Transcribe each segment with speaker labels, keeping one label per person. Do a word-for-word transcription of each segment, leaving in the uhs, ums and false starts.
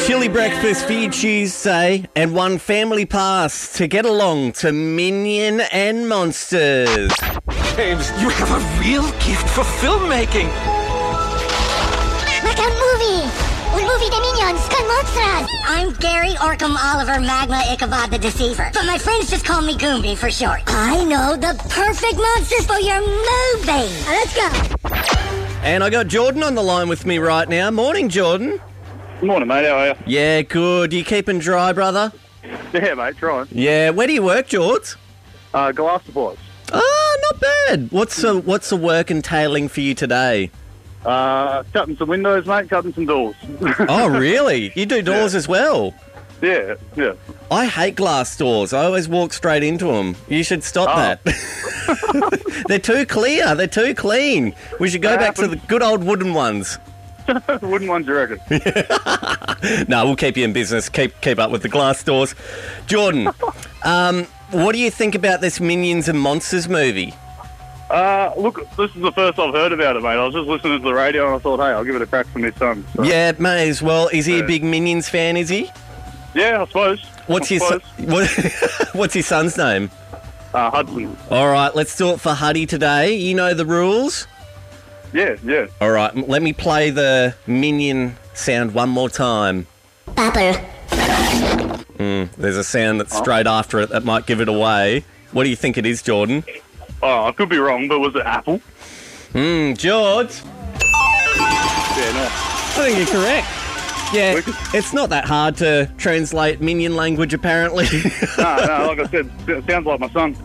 Speaker 1: Chili breakfast for you Tuesday and one family pass to get along to Minion and Monsters.
Speaker 2: James, you have a real gift for filmmaking.
Speaker 3: Like a movie. Un movie de Minions con monsters.
Speaker 4: I'm Gary Orkham Oliver Magma Ichabod the Deceiver, but my friends just call me Goombi for short. I know the perfect monsters for your movie. Let's go.
Speaker 1: And I got Jordan on the line with me right now. Morning, Jordan.
Speaker 5: Morning, mate. How are you?
Speaker 1: Yeah, good. You keeping dry, brother?
Speaker 5: Yeah, mate. Trying.
Speaker 1: Yeah. Where do you work, George?
Speaker 5: Uh, glass supplies.
Speaker 1: Oh, not bad. What's the what's the work entailing for you today?
Speaker 5: Uh, cutting some windows, mate. Cutting some doors.
Speaker 1: Oh, really? You do doors
Speaker 5: Yeah.
Speaker 1: as well?
Speaker 5: Yeah, yeah.
Speaker 1: I hate glass doors. I always walk straight into them. You should stop
Speaker 5: Oh.
Speaker 1: that. They're too clear. They're too clean. We should go
Speaker 5: That
Speaker 1: back to the
Speaker 5: happens.
Speaker 1: good old wooden ones.
Speaker 5: Wooden ones, you reckon?
Speaker 1: No, we'll keep you in business. Keep keep up with the glass doors. Jordan, um, what do you think about this Minions and Monsters movie?
Speaker 5: Uh, look, this is the first I've heard about it, mate. I was just listening to the radio and I thought, hey, I'll give it a crack for my son. So,
Speaker 1: Yeah, may as well. Is he a
Speaker 5: Yeah.
Speaker 1: big Minions fan, is he?
Speaker 5: Yeah, I suppose.
Speaker 1: What's
Speaker 5: I
Speaker 1: his son,
Speaker 5: suppose.
Speaker 1: what, what's his son's name?
Speaker 5: Uh, Hudson.
Speaker 1: All right, let's do it for Huddy today. You know the rules?
Speaker 5: Yeah, yeah.
Speaker 1: All right, m- let me play the Minion sound one more time.
Speaker 3: Apple.
Speaker 1: Mm, there's a sound that's straight after it that might give it away. What do you think it is, Jordan?
Speaker 5: Oh, I could be wrong, but was it apple?
Speaker 1: Hmm, George?
Speaker 5: Yeah, no.
Speaker 1: I think you're correct. Yeah,
Speaker 5: Wicked.
Speaker 1: it's not that hard to translate Minion language, apparently.
Speaker 5: No, no, like I said, it sounds like my son.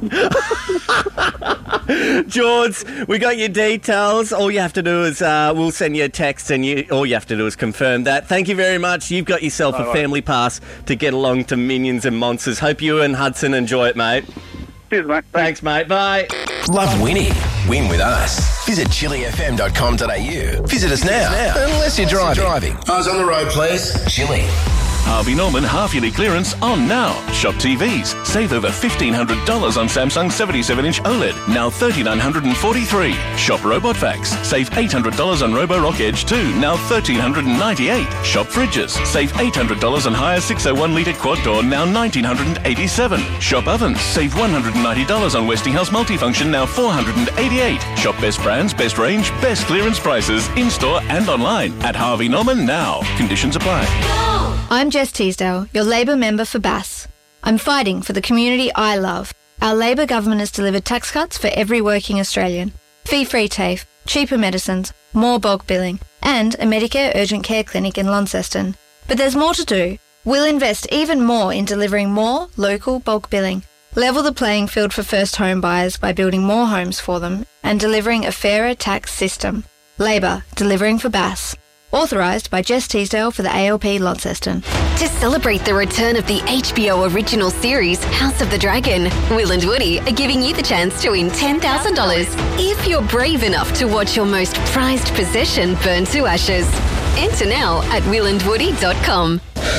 Speaker 1: George, we got your details. All you have to do is uh, we'll send you a text, and you all you have to do is confirm that. Thank you very much. You've got yourself
Speaker 5: All
Speaker 1: a
Speaker 5: right.
Speaker 1: family pass to get along to Minions and Monsters. Hope you and Hudson enjoy it, mate.
Speaker 5: Cheers, mate.
Speaker 1: Thanks, mate. Bye.
Speaker 6: Love winning? Win with us. Visit chili f m dot com dot a u. Visit us now, unless you're driving. Eyes on the road, please. Chili.
Speaker 7: Harvey Norman half-yearly clearance on now. Shop T Vs. Save over fifteen hundred dollars on Samsung seventy-seven inch OLED. Now three thousand nine hundred forty-three dollars. Shop Robot Vacs. Save eight hundred dollars on Roborock Edge two. Now one thousand three hundred ninety-eight dollars. Shop Fridges. Save eight hundred dollars on Hire six oh one litre quad door. Now one thousand nine hundred eighty-seven dollars. Shop Ovens. Save one hundred ninety dollars on Westinghouse Multifunction. Now four hundred eighty-eight dollars. Shop best brands, best range, best clearance prices in-store and online at Harvey Norman now. Conditions apply.
Speaker 8: I'm Jess Teasdale, your Labor member for Bass. I'm fighting for the community I love. Our Labor government has delivered tax cuts for every working Australian. Fee-free TAFE, cheaper medicines, more bulk billing, and a Medicare urgent care clinic in Launceston. But there's more to do. We'll invest even more in delivering more local bulk billing, level the playing field for first home buyers by building more homes for them, and delivering a fairer tax system. Labor, delivering for Bass. Authorised by Jess Teasdale for the A L P Launceston.
Speaker 9: To celebrate the return of the H B O original series, House of the Dragon, Will and Woody are giving you the chance to win ten thousand dollars if you're brave enough to watch your most prized possession burn to ashes. Enter now at will and woody dot com.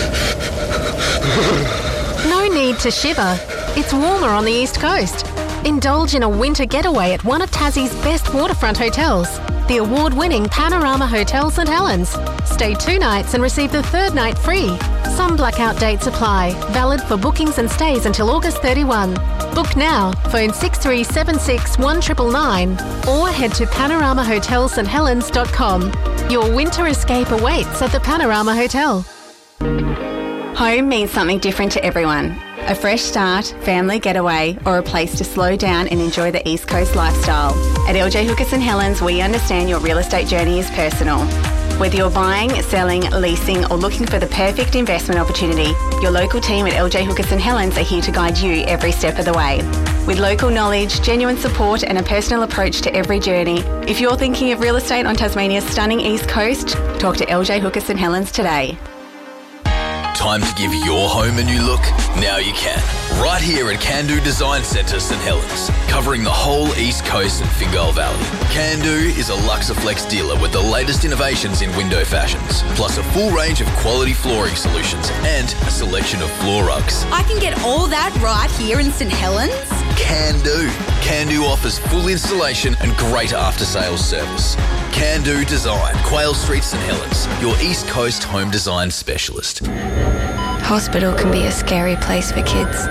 Speaker 10: No need to shiver. It's warmer on the East Coast. Indulge in a winter getaway at one of Tassie's best waterfront hotels, the award-winning Panorama Hotel St Helens. Stay two nights and receive the third night free. Some blackout dates apply, valid for bookings and stays until August thirty-first. Book now, phone six three seven six one nine nine nine or head to panorama hotel st helens dot com. Your winter escape awaits at the Panorama Hotel.
Speaker 11: Home means something different to everyone. A fresh start, family getaway, or a place to slow down and enjoy the East Coast lifestyle. At L J Hooker St Helens, we understand your real estate journey is personal. Whether you're buying, selling, leasing, or looking for the perfect investment opportunity, your local team at L J Hooker St Helens are here to guide you every step of the way. With local knowledge, genuine support, and a personal approach to every journey, if you're thinking of real estate on Tasmania's stunning East Coast, talk to L J Hooker St Helens today.
Speaker 6: Time to give your home a new look? Now you can. Right here at Candu Design Centre St Helens, covering the whole East Coast and Fingal Valley. Candu is a Luxaflex dealer with the latest innovations in window fashions, plus a full range of quality flooring solutions and a selection of floor rugs.
Speaker 12: I can get all that right here in St Helens?
Speaker 6: Candu. Candu offers full installation and great after-sales service. Can Do Design, Quayle Street, St Helens, your East Coast home design specialist.
Speaker 13: Hospital can be a scary place for kids.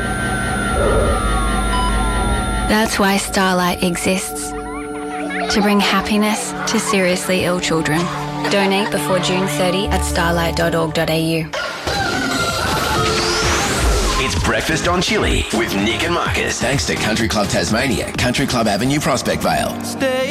Speaker 13: That's why Starlight exists. To bring happiness to seriously ill children. Donate before June thirtieth at starlight dot org dot a u.
Speaker 14: It's Breakfast on Chili with Nick and Marcus. Thanks to Country Club Tasmania, Country Club Avenue, Prospect Vale.
Speaker 2: Stay